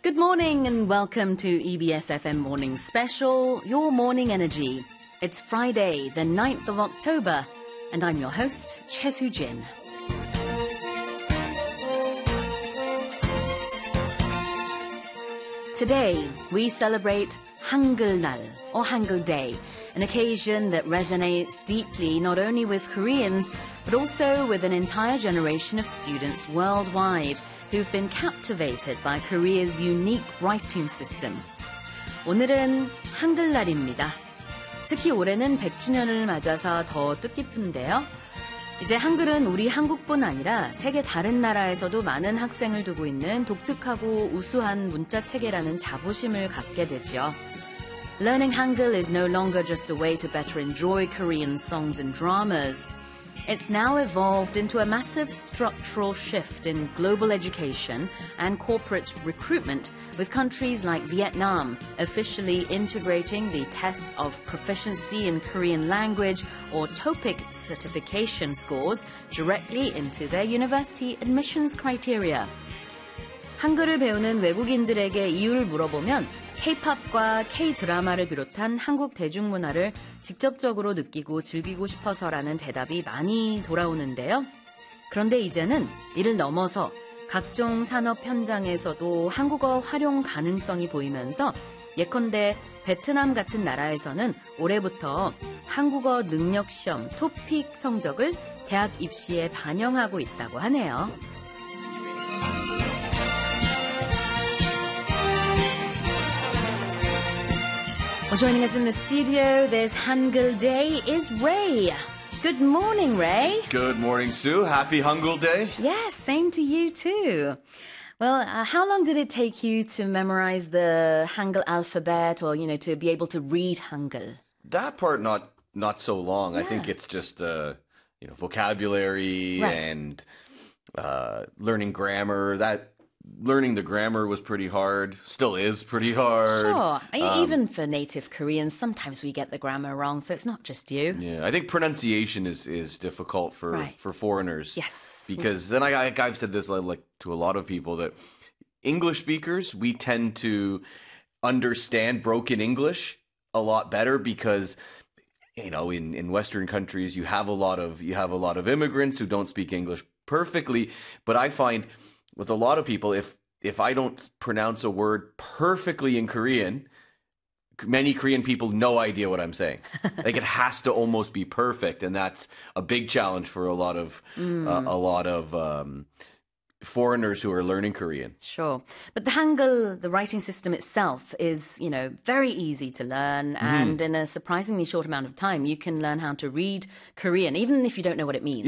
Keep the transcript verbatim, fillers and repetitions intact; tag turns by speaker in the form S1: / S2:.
S1: Good morning and welcome to E B S F M Morning Special, Your Morning Energy. It's Friday, the ninth of October, and I'm your host, Choi Soo-jin. Today, we celebrate Hangul-날, or Hangul Day, an occasion that resonates deeply not only with Koreans, but also with an entire generation of students worldwide who've been captivated by Korea's unique writing system. 오늘은 한글날입니다. 특히 올해는 백 주년을 맞아서 더 뜻깊은데요. 이제 한글은 우리 한국뿐 아니라 세계 다른 나라에서도 많은 학생을 두고 있는 독특하고 우수한 문자 체계라는 자부심을 갖게 되죠. Learning Hangul is no longer just a way to better enjoy Korean songs and dramas. It's now evolved into a massive structural shift in global education and corporate recruitment, with countries like Vietnam officially integrating the test of proficiency in Korean language or TOPIK certification scores directly into their university admissions criteria. 한글을 배우는 외국인들에게 이유를 물어보면 K-팝과 K-드라마를 비롯한 한국 대중문화를 직접적으로 느끼고 즐기고 싶어서라는 대답이 많이 돌아오는데요. 그런데 이제는 이를 넘어서 각종 산업 현장에서도 한국어 활용 가능성이 보이면서 예컨대 베트남 같은 나라에서는 올해부터 한국어 능력 시험 토픽 성적을 대학 입시에 반영하고 있다고 하네요. Well, joining us in the studio this Hangul Day is Ray. Good morning, Ray.
S2: Good morning, Sue. Happy Hangul Day.
S1: Yes, same to you too. Well, uh, how long did it take you to memorize the Hangul alphabet or, you know, to be able to read Hangul?
S2: That part, not not so long.
S1: Yeah.
S2: I think it's just, uh, you know, vocabulary
S1: Right.
S2: and uh, learning grammar. That learning the grammar was pretty hard. Still is pretty hard.
S1: Sure. I-
S2: Um,
S1: Even for native Koreans, sometimes we get the grammar wrong, so it's not just you.
S2: Yeah, I think pronunciation is, is difficult for,
S1: Right.
S2: for foreigners.
S1: Yes.
S2: Because then I, I, I've said this like, like to a lot of people that English speakers, we tend to understand broken English a lot better because, you know, in, in Western countries, you have a lot of you have a lot of immigrants who don't speak English perfectly. But I find with a lot of people, if if I don't pronounce a word perfectly in Korean, many Korean people no idea what I'm saying. Like it has to almost be perfect, and that's a big challenge for a lot of
S1: Mm.
S2: uh, a lot of um, foreigners who are learning Korean.
S1: Sure. But the Hangul, the writing system itself is, you know, very easy to learn. And in a surprisingly short amount of time, you can learn how to read Korean, even if you don't know what it means.